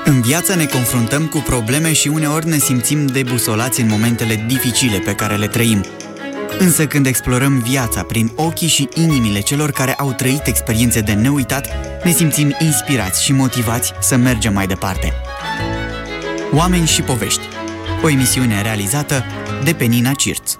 În viață ne confruntăm cu probleme și uneori ne simțim debusolați în momentele dificile pe care le trăim. Însă când explorăm viața prin ochii și inimile celor care au trăit experiențe de neuitat, ne simțim inspirați și motivați să mergem mai departe. Oameni și povești. O emisiune realizată de Penina Cirț.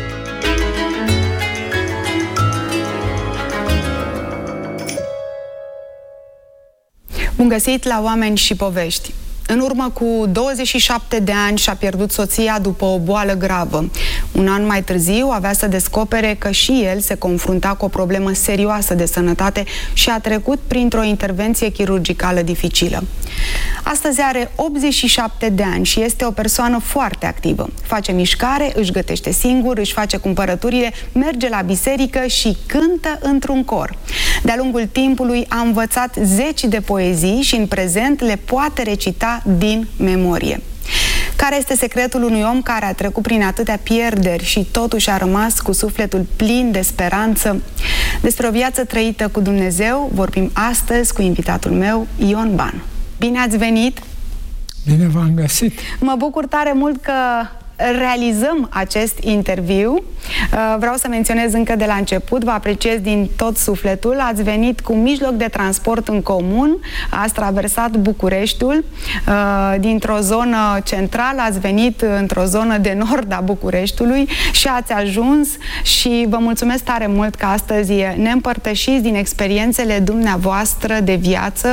Bun găsit la Oameni și Povești! În urmă cu 27 de ani și-a pierdut soția după o boală gravă. Un an mai târziu avea să descopere că și el se confrunta cu o problemă serioasă de sănătate și a trecut printr-o intervenție chirurgicală dificilă. Astăzi are 87 de ani și este o persoană foarte activă. Face mișcare, își gătește singur, își face cumpărăturile, merge la biserică și cântă într-un cor. De-a lungul timpului a învățat zeci de poezii și în prezent le poate recita din memorie. Care este secretul unui om care a trecut prin atâtea pierderi și totuși a rămas cu sufletul plin de speranță? Despre o viață trăită cu Dumnezeu vorbim astăzi cu invitatul meu, Ion Ban. Bine ați venit! Bine v-am găsit! Mă bucur tare mult că realizăm acest interviu. Vreau să menționez încă de la început, vă apreciez din tot sufletul. Ați venit cu mijloc de transport în comun, ați traversat Bucureștiul, dintr-o zonă centrală ați venit într-o zonă de nord a Bucureștiului și ați ajuns și vă mulțumesc tare mult că astăzi ne împărtășiți din experiențele dumneavoastră de viață.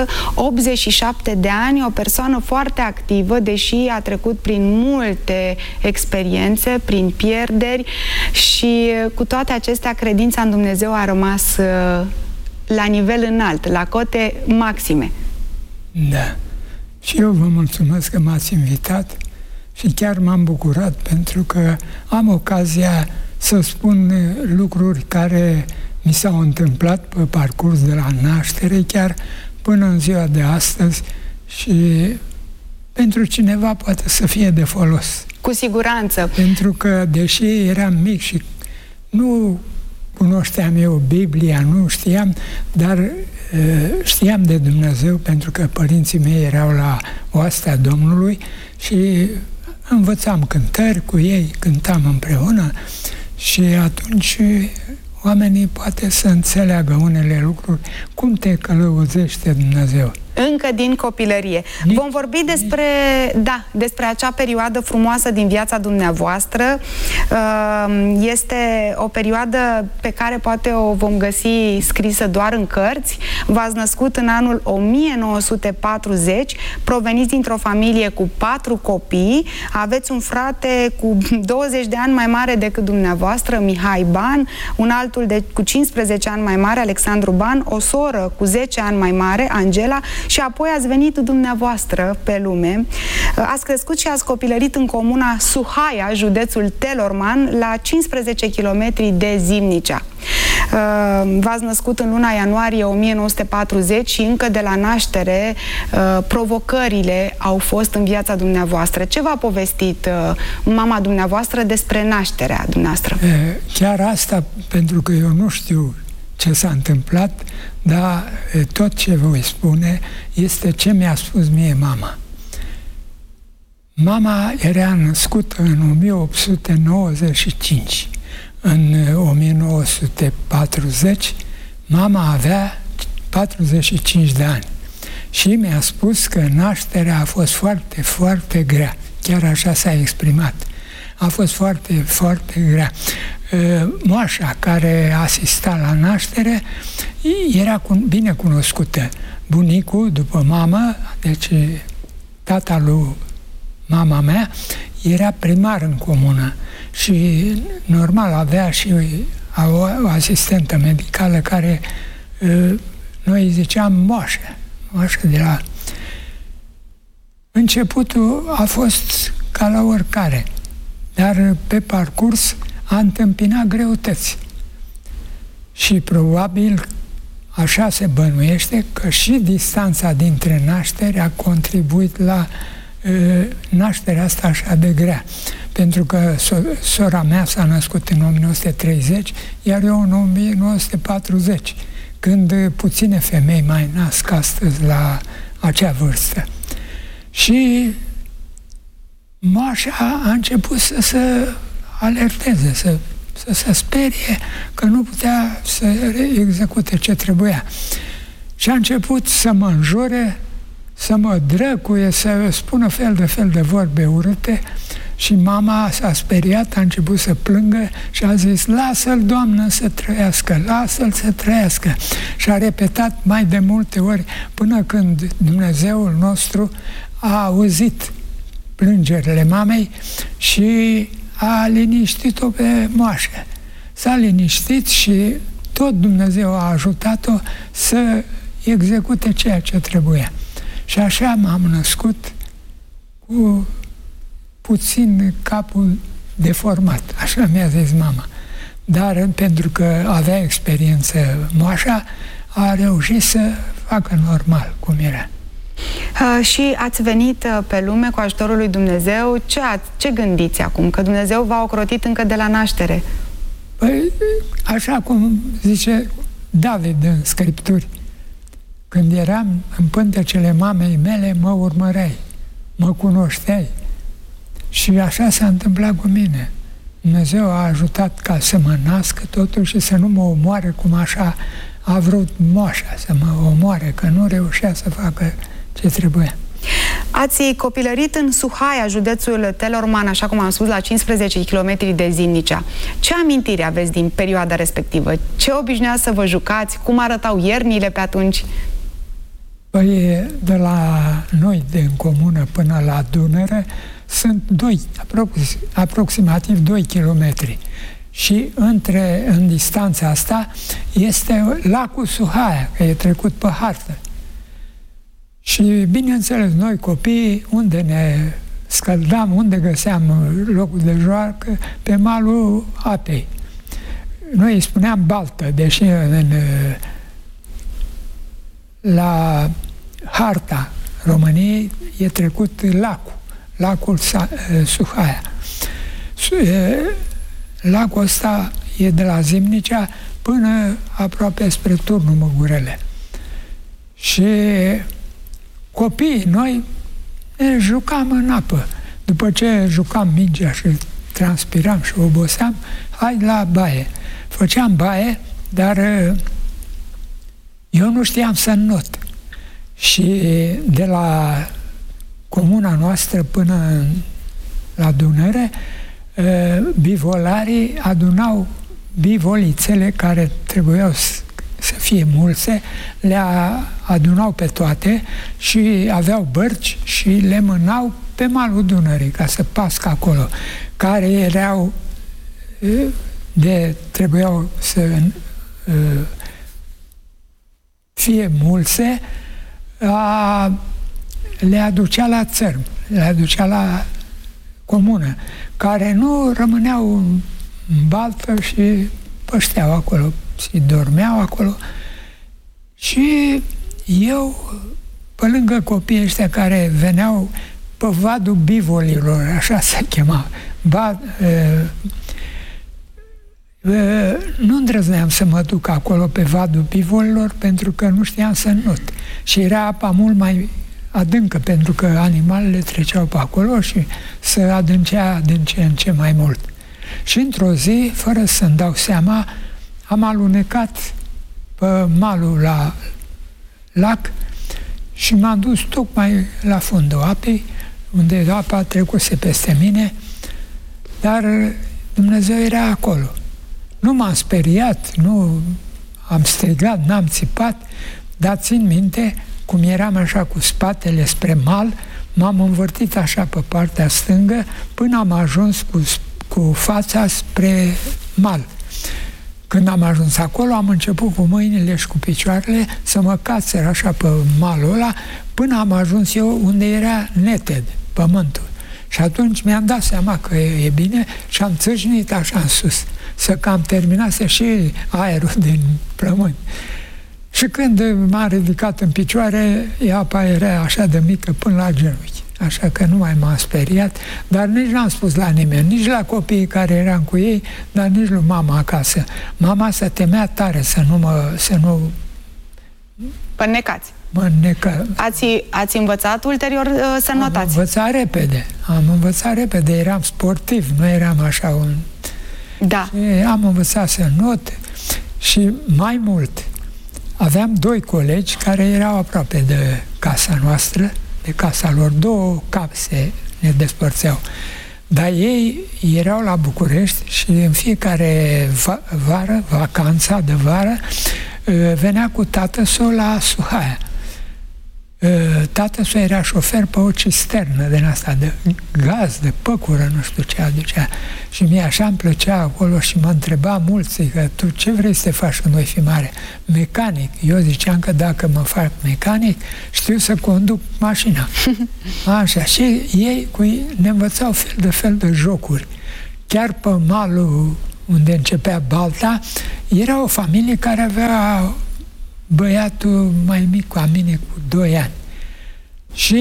87 de ani, o persoană foarte activă, deși a trecut prin multe experiențe, prin pierderi și cu toate acestea credința în Dumnezeu a rămas la nivel înalt, la cote maxime. Da. Și eu vă mulțumesc că m-ați invitat și chiar m-am bucurat pentru că am ocazia să spun lucruri care mi s-au întâmplat pe parcurs de la naștere, chiar până în ziua de astăzi și pentru cineva poate să fie de folos. Cu siguranță. Pentru că, deși eram mic și nu cunoșteam eu Biblia, nu știam, dar știam de Dumnezeu pentru că părinții mei erau la oastea Domnului și învățam cântări cu ei, cântam împreună și atunci oamenii poate să înțeleagă unele lucruri, cum te călăuzește Dumnezeu. Încă din copilărie. Vom vorbi despre acea perioadă frumoasă din viața dumneavoastră. Este o perioadă pe care poate o vom găsi scrisă doar în cărți. V-ați născut în anul 1940, proveniți dintr-o familie cu 4 copii, aveți un frate cu 20 de ani mai mare decât dumneavoastră, Mihai Ban, un altul cu 15 ani mai mare, Alexandru Ban, o soră cu 10 ani mai mare, Angela, și apoi ați venit dumneavoastră pe lume. Ați crescut și ați copilărit în comuna Suhaia, județul Telorman, la 15 km de Zimnicea. V-ați născut în luna ianuarie 1940 și încă de la naștere provocările au fost în viața dumneavoastră. Ce v-a povestit mama dumneavoastră despre nașterea dumneavoastră? Chiar asta, pentru că eu nu știu ce s-a întâmplat, dar tot ce voi spune este ce mi-a spus mie mama. Mama era născută în 1895. În 1940, mama avea 45 de ani. Și mi-a spus că nașterea a fost foarte, foarte grea. Chiar așa s-a exprimat. A fost foarte, foarte grea. Moașa care asista la naștere era bine cunoscută. Bunicul, după mamă, deci tata lui mama mea, era primar în comună și normal avea și o asistentă medicală care noi îi ziceam moașă de la... Începutul a fost ca la oricare, dar pe parcurs a întâmpinat greutăți. Și probabil așa se bănuiește că și distanța dintre nașteri a contribuit la nașterea asta așa de grea. Pentru că sora mea s-a născut în 1930, iar eu în 1940, când puține femei mai nasc astăzi la acea vârstă. Și moașa a început să se alerteze, să se sperie că nu putea să execute ce trebuia. Și a început să mă înjure, să mă drăcuie, să spună fel de vorbe urâte și mama s-a speriat, a început să plângă și a zis: lasă-l, Doamnă, să trăiască, lasă-l să trăiască. Și a repetat mai de multe ori până când Dumnezeul nostru a auzit plângerile mamei și a liniștit-o pe moașă. S-a liniștit și tot Dumnezeu a ajutat-o să execute ceea ce trebuia. Și așa m-am născut cu puțin capul deformat, așa mi-a zis mama. Dar pentru că avea experiență moașa, a reușit să facă normal cum era. Și ați venit pe lume cu ajutorul lui Dumnezeu. Ce gândiți acum? Că Dumnezeu v-a ocrotit încă de la naștere. Păi, așa cum zice David în Scripturi, când eram în pântecele mamei mele, mă urmăreai, mă cunoșteai. Și așa s-a întâmplat cu mine. Dumnezeu a ajutat ca să mă nască totuși și să nu mă omoare cum așa a vrut moașa să mă omoare, că nu reușea să facă ce trebuia. Ați copilărit în Suhaia, județul Telorman, așa cum am spus, la 15 km de Zimnicea. Ce amintiri aveți din perioada respectivă? Ce obișnuiați să vă jucați? Cum arătau iernile pe atunci? Păi, de la noi, în comună, până la Dunăre, sunt aproximativ 2 kilometri. Și în distanța asta este lacul Suhaia, că e trecut pe hartă. Și, bineînțeles, noi copiii, unde ne scăldam, unde găseam locul de joacă, pe malul apei. Noi îi spuneam baltă, deși la harta României e trecut lacul Suhaia. Lacul ăsta e de la Zimnicea până aproape spre Turnul Măgurele. Și copiii, noi ne jucam în apă. După ce jucam mingea și transpiram și oboseam, hai la baie. Făceam baie, dar eu nu știam să înnot. Și de la comuna noastră până la Dunăre, bivolarii adunau bivolițele care trebuiau să fie mulse, le adunau pe toate și aveau bărci și le mânau pe malul Dunării ca să pască acolo, care erau trebuiau să fie mulse, le aducea la țărm, le aducea la comună, care nu rămâneau în baltă și pășteau acolo și dormeau acolo. Și eu, pe lângă copiii ăștia care veneau pe vadul bivolilor, așa se chema, nu îndrăzneam să mă duc acolo pe vadul bivolilor pentru că nu știam să înnot. Și era apa mult mai adâncă pentru că animalele treceau pe acolo și se adâncea din ce în ce mai mult. Și într-o zi, fără să-mi dau seama, am alunecat pe malul la lac și m-am dus tocmai la fundul apei, unde apa trecuse peste mine, dar Dumnezeu era acolo. Nu m-am speriat, nu am strigat, n-am țipat, dar țin minte cum eram așa cu spatele spre mal, m-am învârtit așa pe partea stângă până am ajuns cu fața spre mal. Când am ajuns acolo, am început cu mâinile și cu picioarele să mă cațăr așa pe malul ăla, până am ajuns eu unde era neted, pământul. Și atunci mi-am dat seama că e bine și am țâșnit așa în sus, să cam terminase și aerul din plămâni. Și când m-am ridicat în picioare, apa era așa de mică până la genunchi. Așa că nu mai m-am speriat, dar nici n-am spus la nimeni, nici la copiii care eram cu ei, dar nici lui mama acasă. Mama se temea tare să nu Pănecați. Ați învățat ulterior să notați? Am învățat repede, eram sportiv, nu eram așa un... Da. Și am învățat să not și mai mult, aveam 2 colegi care erau aproape de casa noastră, de casa lor, 2 case ne despărțeau. Dar ei erau la București și în fiecare vară, vacanța de vară, venea cu tată-s-o la Suhaia. Tată-s-o era șofer pe o cisternă din asta, de gaz, de păcură, nu știu ce aducea. Și mie așa îmi plăcea acolo și mă întreba mulți că tu ce vrei să te faci când voi fi mare? Mecanic. Eu ziceam că dacă mă fac mecanic, știu să conduc mașina. Așa. Și ei ne învățau fel de jocuri. Chiar pe malul unde începea Balta, era o familie care avea băiatul mai mic ca mine cu 2 ani. Și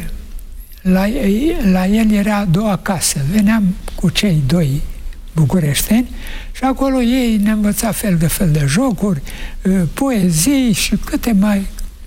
la el era a doua casă. Veneam cu cei 2 bucureșteni și acolo ei ne învăța fel de jocuri, poezii și câte.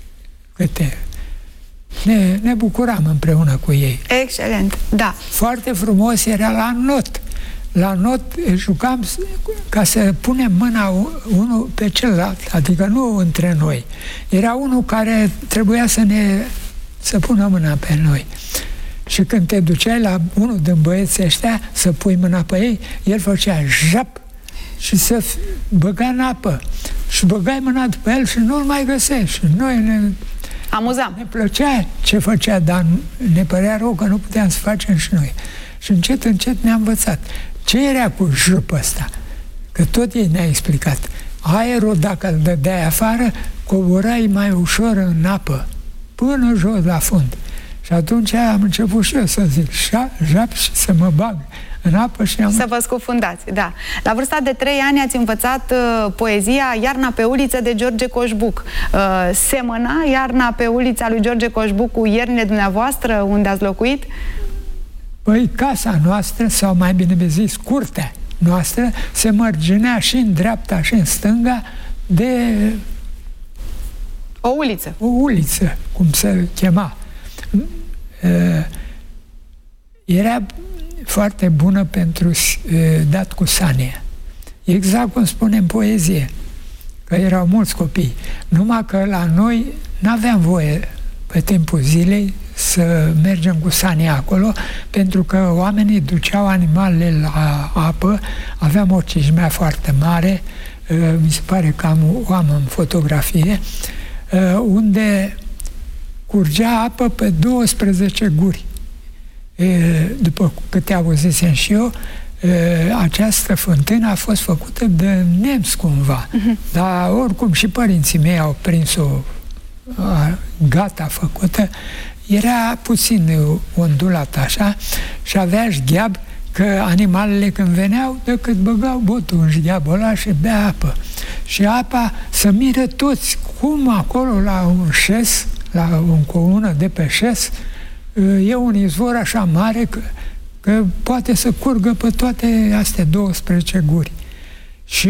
Ne bucuram împreună cu ei. Excelent, da. Foarte frumos era la not. La not jucam ca să punem mâna unul pe celălalt, adică nu între noi. Era unul care trebuia să pună mâna pe noi. Și când te duceai la unul din băieții ăștia să pui mâna pe ei, el făcea jap și se băga în apă. Și băgai mâna după el și nu-l mai găsești. Și noi ne plăcea ce făcea, dar ne părea rău că nu puteam să facem și noi. Și încet ne-a învățat. Ce era cu jupul ăsta? Că tot ei ne-a explicat. Aerul, dacă îl dădeai afară, coborai mai ușor în apă, până jos la fund. Și atunci am început și eu să zic jap și să mă bag în apă și să vă scufundați, da. La vârsta de 3 ani ați învățat poezia Iarna pe uliță de George Coșbuc. Semăna Iarna pe ulița lui George Coșbuc cu ierbile dumneavoastră unde ați locuit? Păi casa noastră, sau mai bine zis, curtea noastră, se mărginea și în dreapta și în stânga de... O uliță. O uliță, cum se chema. Era foarte bună pentru dat cu sania. Exact cum spune în poezie, că erau mulți copii. Numai că la noi n-aveam voie pe timpul zilei să mergem cu sania acolo, pentru că oamenii duceau animalele la apă, aveam o cișmea foarte mare, mi se pare că am în fotografie, unde curgea apă pe 12 guri. După câte auzisem și eu, această fântână a fost făcută de nemți cumva, dar oricum și părinții mei au prins-o gata făcută. Era puțin ondulat așa și avea șgheab, că animalele când veneau, decât băgau botul în șgheabul ăla și bea apă. Și apa să miră toți, cum acolo la un șes, la o comună de pe șes, e un izvor așa mare că poate să curgă pe toate astea 12 guri. Și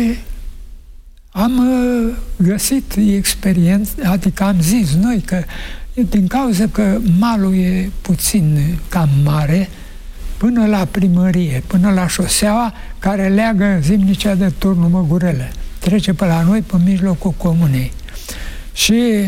am găsit experiență, adică am zis noi că din cauza că malul e puțin cam mare, până la primărie, până la șoseaua care leagă Zimnicea de Turnul Măgurele. Trece pe la noi, pe mijlocul comunei. Și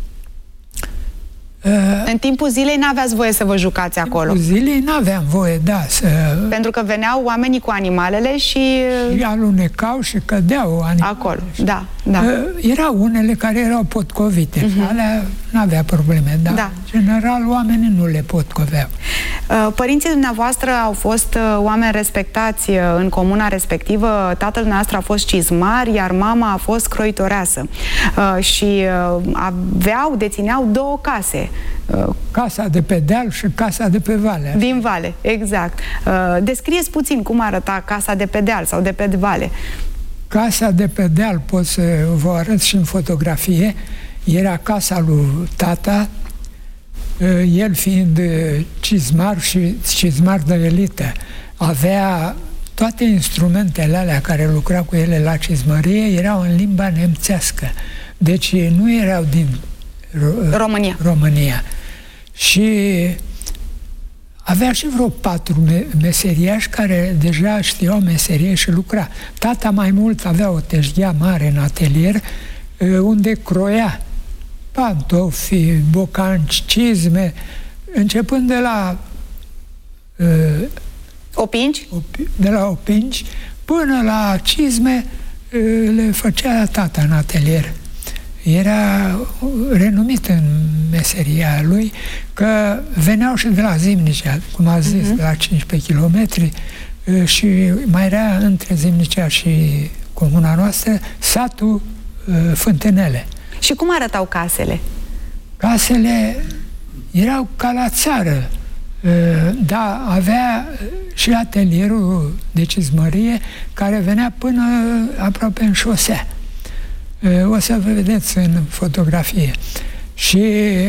în timpul zilei n-aveați voie să vă jucați acolo. În timpul zilei n-aveam voie, da. Pentru că veneau oamenii cu animalele și alunecau și cădeau animalele. Acolo, da, da. Erau unele care erau potcovite și alea n-avea probleme, dar în general oamenii nu le potcoveau. Părinții dumneavoastră au fost oameni respectați în comuna respectivă. Tatăl dumneavoastră a fost cizmar, iar mama a fost croitoreasă. Și dețineau 2 case. Casa de pe deal și casa de pe vale. Așa. Din vale, exact. Descrieți puțin cum arăta casa de pe deal sau de pe vale. Casa de pe deal, pot să vă arăt și în fotografie, era casa lui tata, el fiind cizmar și cizmar de elită. Avea toate instrumentele alea care lucrau cu ele la cizmărie, erau în limba nemțească. Deci nu erau din România. Și avea și vreo 4 meseriași care deja știau meserie și lucra. Tata mai mult avea o teșghea mare în atelier unde croia pantofi, bocanci, cizme, începând de la opinci? De la opinci până la cizme le făcea tata în atelier. Era renumit în meseria lui, că veneau și de la Zimnicea, cum a zis, de la 15 kilometri, și mai era între Zimnicea și comuna noastră satul Fântânele. Și cum arătau casele? Casele erau ca la țară, dar avea și atelierul de cizmărie care venea până aproape în șosea. O să vă vedeți în fotografie. Și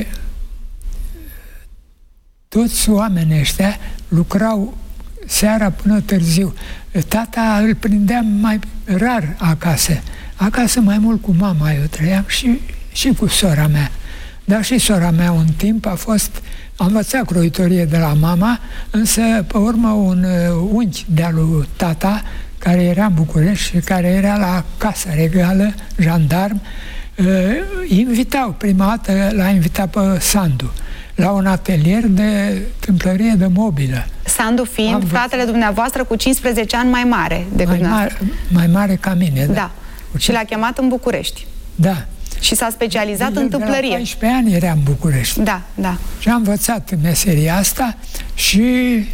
toți oamenii ăștia lucrau seara până târziu. Tata îl prindeam mai rar acasă. Acasă mai mult cu mama eu trăiam și cu sora mea. Dar și sora mea un timp a învățat croitorie de la mama, însă pe urmă un unchi de-a lui tata, care era în București și care era la Casa Regală, jandarm, invitau, prima dată l-a invitat pe Sandu la un atelier de tâmplărie de mobilă. Sandu fiind fratele dumneavoastră cu 15 ani mai mare decât mai mare ca mine, da. Și l-a chemat în București. Da. Și s-a specializat în tâmplărie. De la 14 ani era în București. Da, da. Și am învățat meseria asta și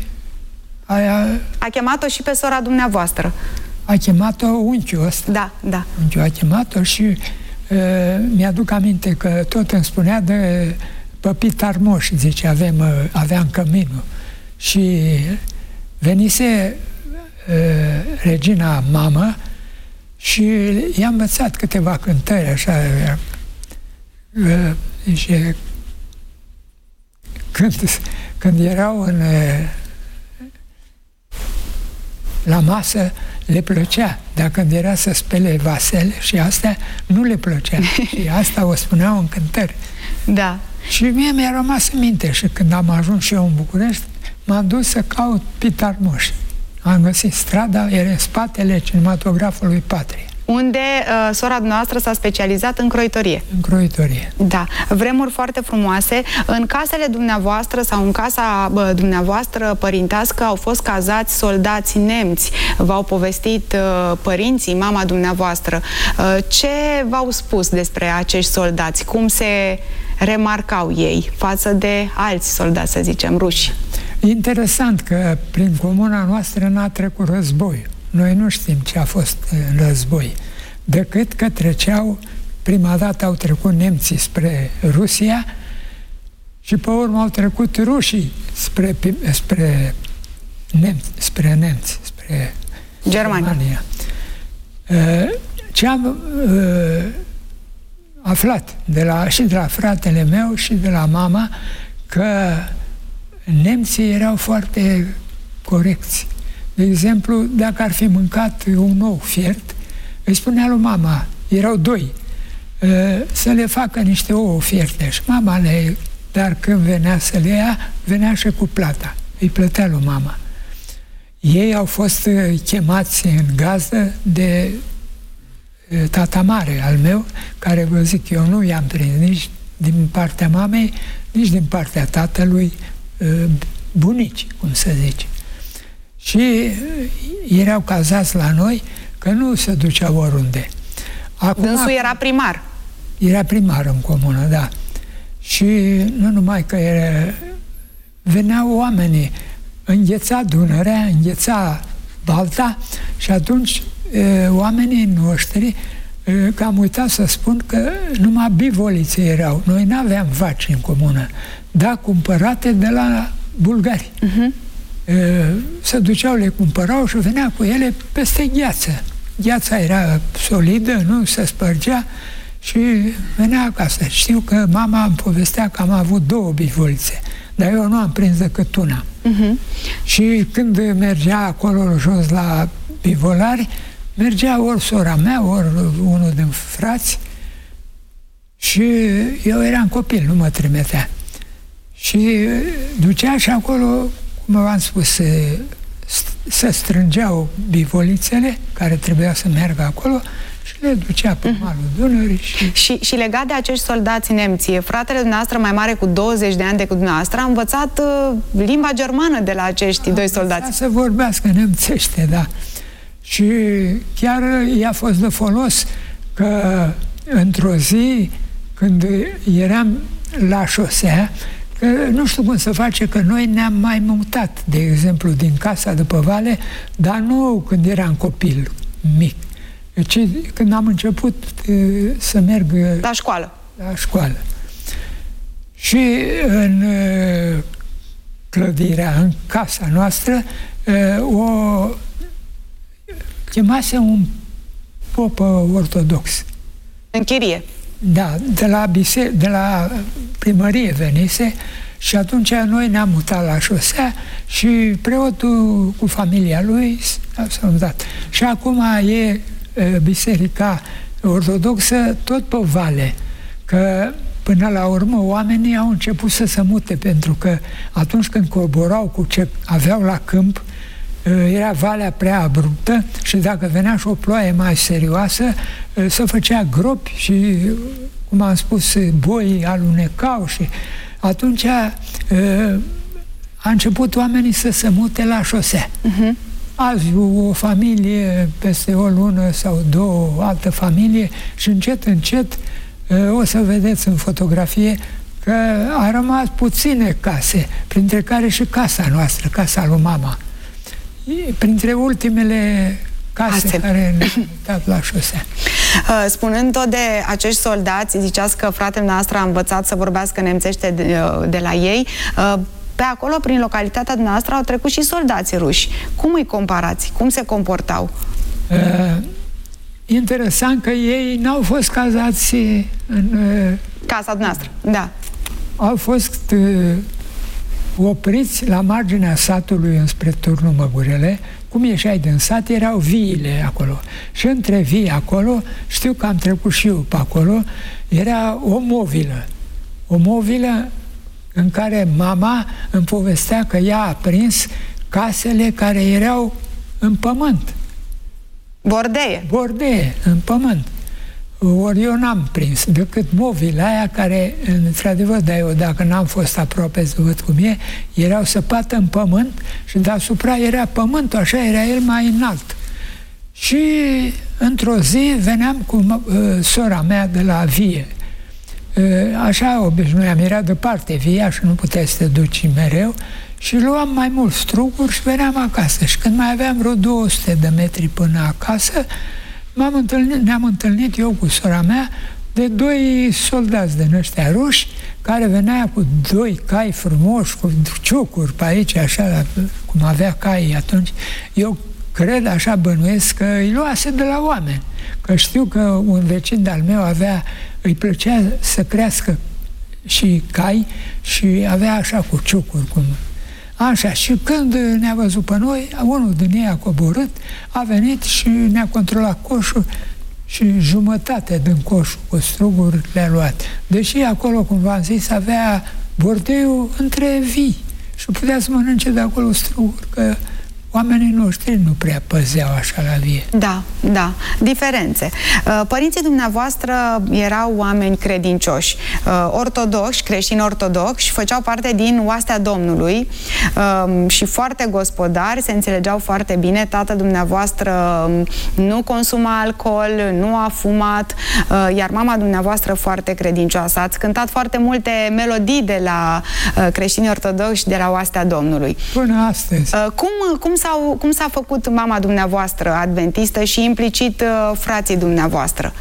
a chemat-o și pe sora dumneavoastră. A chemat-o unchiul ăsta. Da, da. Unchiul a chemat-o și mi-aduc aminte că tot îmi spunea de păpit armoș, zice, aveam căminul. Și venise regina mamă și i-a învățat câteva cântări, așa. Zice, când erau la masă, le plăcea, dar când era să spele vasele și astea, nu le plăcea. Și asta o spuneau în cântări. Da. Și mie mi-a rămas în minte și când am ajuns și eu în București, m-am dus să caut Pitarmoș. Am găsit strada, era în spatele cinematografului Patria. Unde sora dumneavoastră s-a specializat în croitorie. În croitorie. Da. Vremuri foarte frumoase. În casele dumneavoastră sau în casa dumneavoastră părintească au fost cazați soldați nemți. V-au povestit părinții, mama dumneavoastră. Ce v-au spus despre acești soldați? Cum se remarcau ei față de alți soldați, să zicem, ruși? Interesant că prin comuna noastră n-a trecut războiul. Noi nu știm ce a fost în război, decât că treceau, prima dată au trecut nemții spre Rusia și pe urmă au trecut rușii spre nemți, spre Germania. Ce am aflat și de la fratele meu și de la mama, că nemții erau foarte corecți. De exemplu, dacă ar fi mâncat un ou fiert, îi spunea lui mama, erau 2, să le facă niște ouă fierte. Și mama dar când venea să le ia, venea și cu plata. Îi plătea lui mama. Ei au fost chemați în gazdă de tata mare al meu, care, vă zic, eu nu i-am prins nici din partea mamei, nici din partea tatălui, bunici, cum să zice. Și erau cazați la noi, că nu se duceau oriunde. Dânsul era primar. Era primar în comună, da. Și nu numai că veneau oamenii, îngheța Dunărea, îngheța Balta și atunci oamenii noștri, că am uitat să spun că numai bivolițe erau. Noi n-aveam vaci în comună, dar cumpărate de la bulgari. Se duceau, le cumpărau și venea cu ele peste gheață. Gheața era solidă, nu se spărgea și venea acasă. Știu că mama îmi povestea că am avut 2 bivolițe, dar eu nu am prins decât una. Și când mergea acolo jos la bivolari, mergea ori sora mea, ori unul din frați Și eu eram copil, nu mă trimitea. Și ducea și acolo, cum v-am spus, se strângeau bivolițele care trebuia să meargă acolo și le ducea pe malul Dunării. Și legat de acești soldați nemți, fratele dumneavoastră mai mare cu 20 de ani decât dumneavoastră a învățat limba germană de la acești doi soldați. Să vorbească nemțește, da. Și chiar i-a fost de folos că într-o zi, când eram la șosea, că nu știu cum să face, că noi ne-am mai mutat, de exemplu, din casa de pe vale, dar nu când eram copil mic, ci când am început să merg la școală. La școală. Și în clădirea, în casa noastră, o chemase un pop ortodox. În chirie. Da, de la primărie venise și atunci noi ne-am mutat la șosea și preotul cu familia lui s-a mutat. Și acum e biserica ortodoxă tot pe vale, că până la urmă oamenii au început să se mute, pentru că atunci când coborau cu ce aveau la câmp, era valea prea abruptă și dacă venea și o ploaie mai serioasă, se făcea gropi și, cum am spus, boii alunecau și atunci a început oamenii să se mute la șosea. Azi o familie, peste o lună sau două, o altă familie și încet, încet o să vedeți în fotografie că a rămas puține case, printre care și casa noastră, casa lui mama. Printre ultimele case care ne-au mutat la șosea. Spunând tot de acești soldați, ziceați că fratele noastră a învățat să vorbească nemțește de la ei. Pe acolo, prin localitatea noastră, au trecut și soldați ruși. Cum îi comparați? Cum se comportau? Interesant că ei n-au fost cazați în casa noastră, da. Au fost opriți la marginea satului înspre Turnul Măgurele. Cum ieșai din sat, erau viile acolo. Și între vii acolo, știu că am trecut și eu pe acolo, era o movilă. O movilă în care mama îmi povestea că ea a prins casele care erau în pământ. Bordeie. Bordeie, în pământ. Ori eu n-am prins decât movila aia care, într-adevăr, dar eu dacă n-am fost aproape să văd cum e, erau săpate în pământ și deasupra era pământul, așa era el mai înalt. Și într-o zi veneam cu sora mea de la vie. Așa obișnuiam, era departe via și nu puteai să te duci mereu și luam mai mulți struguri și veneam acasă. Și când mai aveam vreo 200 de metri până acasă, ne-am întâlnit eu cu sora mea de doi soldați din ăștia ruși care venea cu doi cai frumoși, cu ciucuri pe aici, așa cum avea caii atunci. Eu cred, așa bănuiesc, că îi luase de la oameni. Că știu că un vecin de-al meu îi plăcea să crească și cai și avea așa cu ciucuri, cum... Așa, și când ne-a văzut pe noi, unul din ei a coborât, a venit și ne-a controlat coșul și jumătate din coșul cu struguri le-a luat. Deși acolo, cum v-am zis, avea bordeiul între vii și putea să mănânce de acolo struguri, că oamenii noștri nu prea păzeau așa la vie. Da, da. Diferențe. Părinții dumneavoastră erau oameni credincioși, ortodoxi, creștini ortodoxi, făceau parte din oastea Domnului și foarte gospodari, se înțelegeau foarte bine. Tatăl dumneavoastră nu consuma alcool, nu a fumat, iar mama dumneavoastră foarte credincioasă. Ați cântat foarte multe melodii de la creștini ortodoxi, de la oastea Domnului. Până astăzi. Cum s-a făcut mama dumneavoastră adventistă și implicit frații dumneavoastră?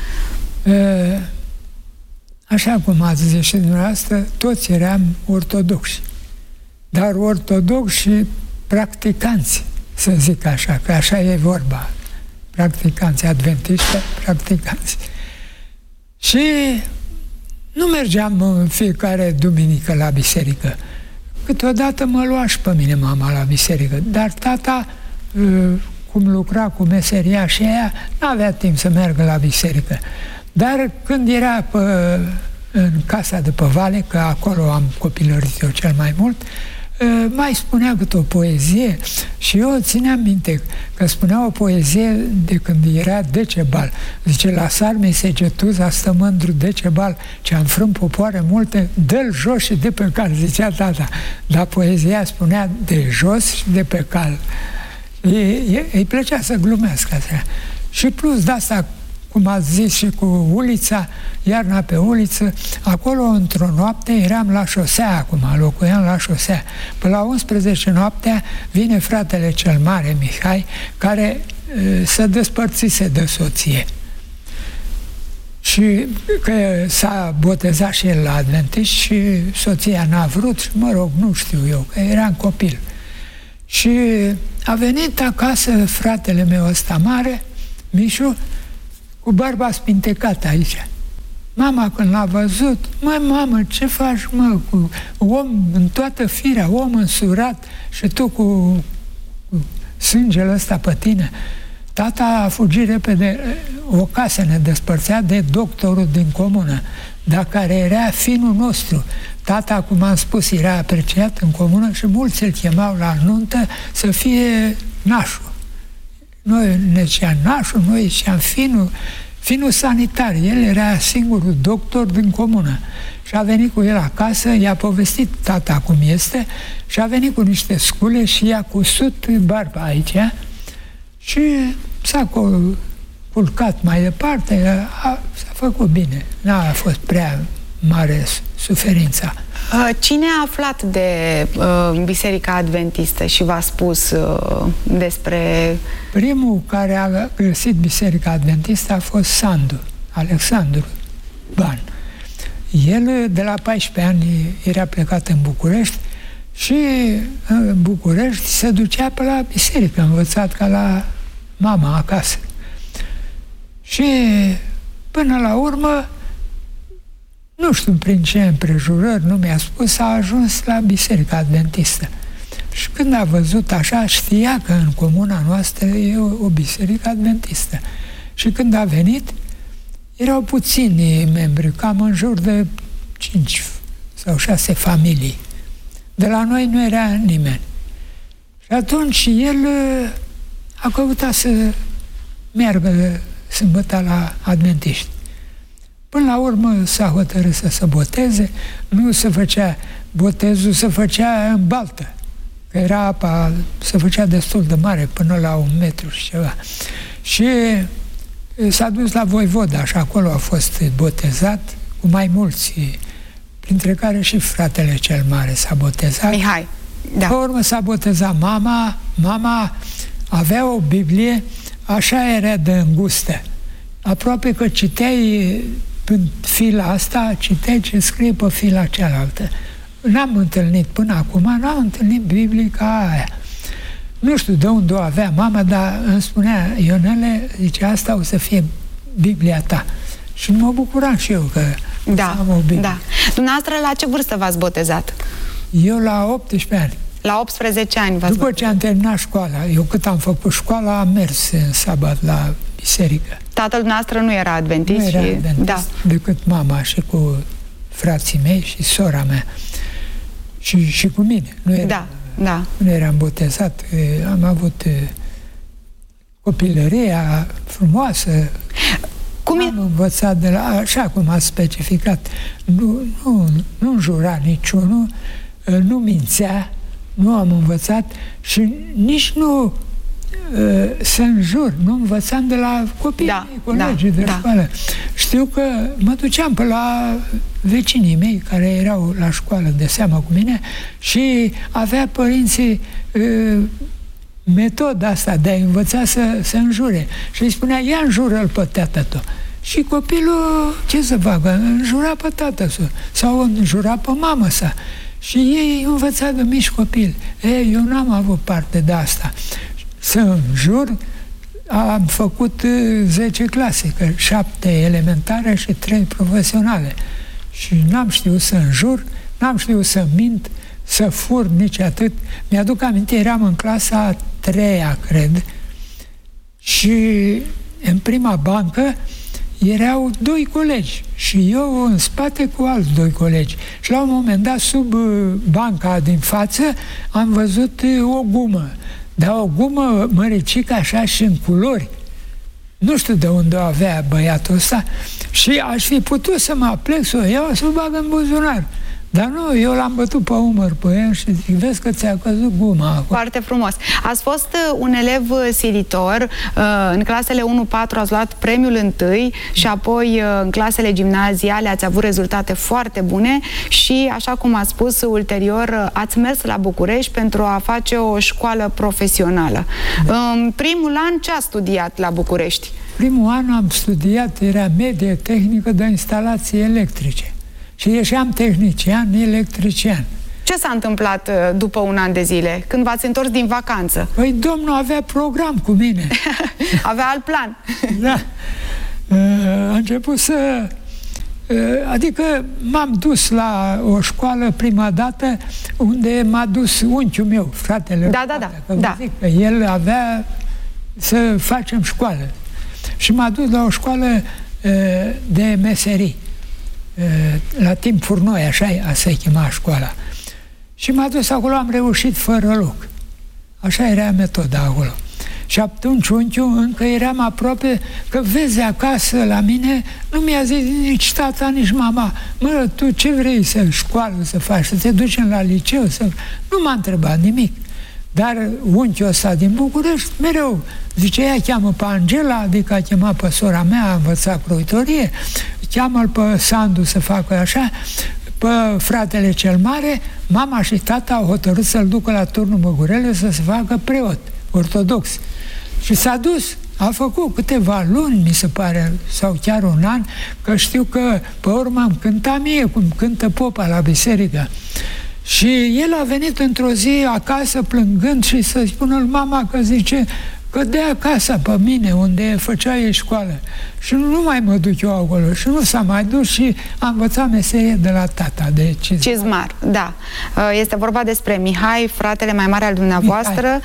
Așa cum ați zis și dumneavoastră, toți eram ortodoxi. Dar ortodoxi și practicanți, să zic așa, că așa e vorba. Practicanți, adventiști, practicanți. Și nu mergeam în fiecare duminică la biserică. Câteodată mă lua și pe mine mama la biserică, dar tata, cum lucra cu meseria și aia, n-avea timp să meargă la biserică. Dar când era pe în casa de pe Vale, că acolo am copilărit eu cel mai mult, mai spunea câte o poezie și eu țineam minte că spunea o poezie de când era Decebal. Zice, la sarmei Segetuza stă mândru Decebal, ce am frânt popoare multe, dă-l jos și de pe cal, zicea tata. Dar poezia spunea de jos și de pe cal. Îi plăcea să glumească așa. Și plus de asta, cum ați zis, și cu ulița, iarna pe uliță, acolo într-o noapte eram la șosea acum, locuiam la șosea. Până la 11 noaptea vine fratele cel mare, Mihai, care se despărțise de soție. Și că s-a botezat și el la adventist și soția n-a vrut și, mă rog, nu știu eu, că eram copil. Și a venit acasă fratele meu ăsta mare, Mișu, cu barba spintecată aici. Mama, când l-a văzut, măi, mamă, ce faci, mă, cu om în toată firea, om însurat și tu cu sângele ăsta pe tine? Tata a fugit repede, o casă ne despărțea de doctorul din comună, dar care era finul nostru. Tata, cum am spus, era apreciat în comună și mulți îl chemau la nuntă să fie nașul. Noi ne ziceam nașul, noi ziceam finul sanitar. El era singurul doctor din comună. Și a venit cu el acasă, i-a povestit tata cum este și a venit cu niște scule și i-a cusut barba aici și s-a culcat mai departe, s-a făcut bine. N-a fost prea mare suferința. Cine a aflat de Biserica Adventistă și v-a spus despre... Primul care a găsit Biserica Adventistă a fost Sandu, Alexandru Ban. El, de la 14 ani, era plecat în București și în București se ducea pe la biserică, învățat ca la mama acasă. Și până la urmă, nu știu prin ce împrejurări, nu mi-a spus, a ajuns la Biserica Adventistă. Și când a văzut așa, știa că în comuna noastră e o biserică adventistă. Și când a venit, erau puțini membri, cam în jur de 5 sau 6 familii. De la noi nu era nimeni. Și atunci el a căutat să meargă sâmbătă la adventiști. Până la urmă s-a hotărât să se boteze, nu se făcea botezul, se făcea în baltă. Că era apa, se făcea destul de mare, până la 1 metru și ceva. Și s-a dus la Voivoda și acolo a fost botezat cu mai mulți, printre care și fratele cel mare s-a botezat. Mihai, da. Pe urmă s-a botezat mama. Mama avea o Biblie, așa era de îngustă. Aproape că citeai în fila asta, citeai ce scrie pe fila cealaltă. N-am întâlnit până acum, n-am întâlnit Biblie ca aia. Nu știu de unde o avea mama, dar îmi spunea, Ionele, zice, asta o să fie Biblia ta. Și mă bucuram și eu că am o Biblie. Da. Dumneavoastră, la ce vârstă v-ați botezat? Eu la 18 ani. La 18 ani v-ați După ce am terminat școala, eu cât am făcut școala, am mers în sabat la biserică. Tatăl dumneavoastră nu era adventist? Nu era adventist, da, decât mama și cu frații mei și sora mea. Și cu mine. Nu eram botezat. Am avut copilăria frumoasă. Am învățat de la, așa cum a specificat, nu înjura niciunul, nu mințea, nu am învățat și nici nu să înjur, nu învățam de la copiii mei, colegii de școală. Știu că mă duceam pe la vecinii mei care erau la școală de seamă cu mine și avea părinții metoda asta de a învăța să înjure. Și îi spunea, ia înjură-l pe tată tău. Și copilul, ce să facă? Înjura pe tată sau înjura pe mamă sa. Și ei învăța de mici copil. Eu n-am avut parte de asta. Să înjur, am făcut 10 clase, 7 elementare și 3 profesionale. Și n-am știut să înjur, n-am știut să mint, să fur, nici atât. Mi-aduc aminte, eram în clasa a 3-a, cred, și în prima bancă erau 2 colegi și eu în spate cu alți 2 colegi. Și la un moment dat, sub banca din față, am văzut o gumă. Dar o gumă măricică așa și în culori. Nu știu de unde o avea băiatul ăsta și aș fi putut să mă aplec, să o iau, să o bag în buzunar. Dar nu, eu l-am bătut pe umăr pe el și zic, vezi că ți-a căzut guma acolo. Foarte frumos. Ați fost un elev silitor, în clasele 1-4 ați luat premiul 1 și apoi în clasele gimnaziale ați avut rezultate foarte bune și, așa cum ați spus, ulterior ați mers la București pentru a face o școală profesională. În primul an ce ați studiat la București? Primul an am studiat, era medie tehnică de instalații electrice. Și ieșeam tehnician, electrician. Ce s-a întâmplat după un an de zile, când v-ați întors din vacanță? Păi domnul avea program cu mine. Avea alt plan. Da. A început să... Adică m-am dus la o școală prima dată unde m-a dus unchiul meu, fratele. Da. Zic că el avea să facem școală. Și m-a dus la o școală de meserii. La timp Furnoi, așa se chema școala. Și m-a dus acolo, am reușit fără loc. Așa era metoda acolo. Și atunci unchiul încă eram aproape, că vezi acasă la mine, nu mi-a zis nici tata, nici mama, mă, tu ce vrei să școală să faci, să te duci la liceu? Nu m-a întrebat nimic. Dar unchiul ăsta din București, mereu, zice, ea cheamă pe Angela, adică a chemat pe sora mea, a învățat croitorie, cheamă-l pe Sandu să facă așa, pe fratele cel mare, mama și tata au hotărât să-l ducă la Turnul Măgurele să se facă preot ortodox. Și s-a dus, a făcut câteva luni, mi se pare, sau chiar un an, că știu că pe urmă îmi cânta mie, cum cântă popa la biserică. Și el a venit într-o zi acasă plângând și să-i spună lui mama că zice că dea acasă pe mine unde făcea ei școală. Și nu mai mă duc eu acolo. Și nu s-a mai dus și am învățat meserie de la tata, de cizmar. Da. Este vorba despre Mihai, fratele mai mare al dumneavoastră,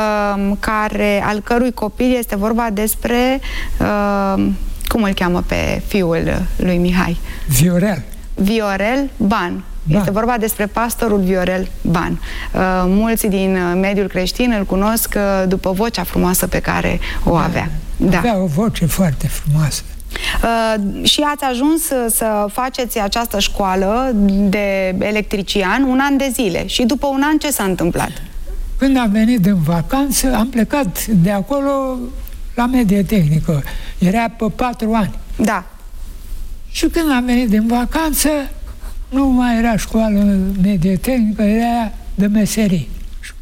al cărui copil este vorba despre, cum îl cheamă pe fiul lui Mihai? Viorel Ban. Este vorba despre pastorul Viorel Ban. Mulți din mediul creștin îl cunosc după vocea frumoasă pe care o avea. Avea o voce foarte frumoasă. Și ați ajuns să faceți această școală de electrician un an de zile. Și după un an ce s-a întâmplat? Când am venit în vacanță, am plecat de acolo la medie tehnică. Era pe 4 ani. Da. Și când am venit din vacanță, nu mai era școală medie tehnică, era de meserii.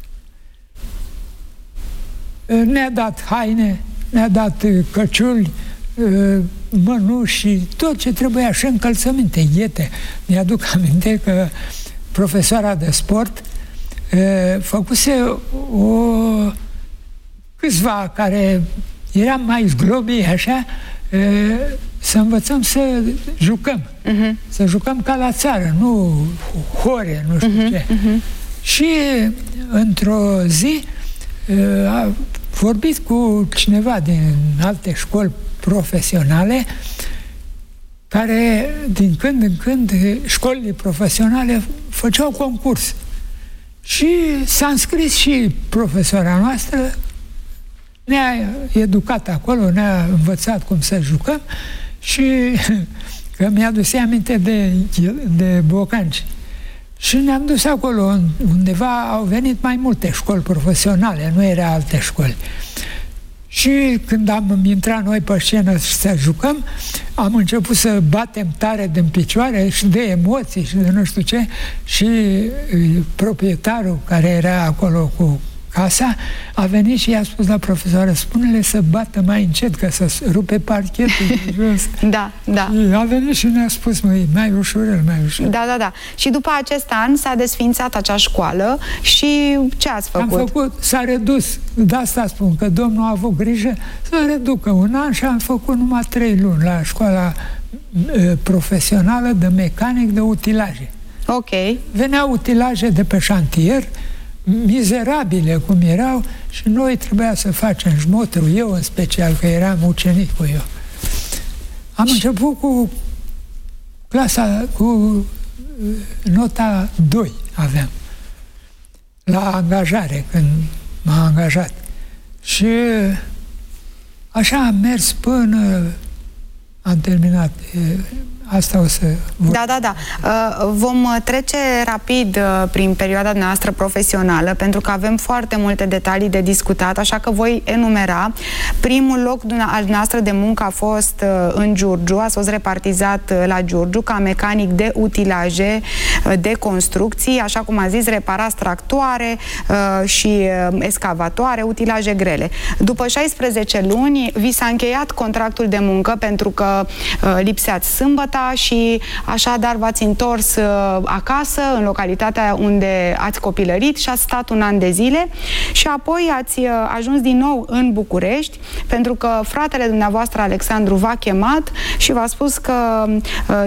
Ne-a dat haine, ne-a dat căciuli, mănuși și tot ce trebuia, și încălțăminte, ghete. Mi-aduc aminte că profesoara de sport făcuse câțiva care eram mai zglobii, așa, să învățăm să jucăm. Să jucăm ca la țară, nu hore, nu știu ce. Și într-o zi a vorbit cu cineva din alte școli profesionale care din când în când școlile profesionale făceau concurs. Și s-a înscris și profesora noastră, ne-a educat acolo, ne-a învățat cum să jucăm și că mi-a aminte de Bocanci. Și ne-am dus acolo, undeva au venit mai multe școli profesionale, nu era alte școli. Și când am intrat noi pe scenă să jucăm, am început să batem tare din picioare și de emoții și de nu știu ce, și proprietarul care era acolo cu casa a venit și i-a spus la profesoară, spune-le să bată mai încet, că să rupe parchetul jos. Da. Și a venit și ne-a spus, mai ușurel, mai ușurel. Da. Și după acest an s-a desființat acea școală și ce ați făcut? S-a redus, de asta spun, că Domnul a avut grijă să reducă un an și am făcut numai 3 luni la școala profesională de mecanic de utilaje. Ok. Veneau utilaje de pe șantier, mizerabile cum erau, și noi trebuia să facem jmotru, eu în special, că eram ucenic cu eu. Am început cu clasa, cu nota 2 aveam, la angajare, când m-am angajat. Și așa am mers până am terminat. Asta o să... Da. Vom trece rapid prin perioada noastră profesională, pentru că avem foarte multe detalii de discutat, așa că voi enumera. Primul loc al noastră de muncă a fost în Giurgiu, a fost repartizat la Giurgiu ca mecanic de utilaje, de construcții, așa cum a zis, reparați tractoare și escavatoare, utilaje grele. După 16 luni, vi s-a încheiat contractul de muncă pentru că lipseați sâmbătă și așadar v-ați întors acasă, în localitatea unde ați copilărit și ați stat un an de zile și apoi ați ajuns din nou în București, pentru că fratele dumneavoastră, Alexandru, v-a chemat și v-a spus că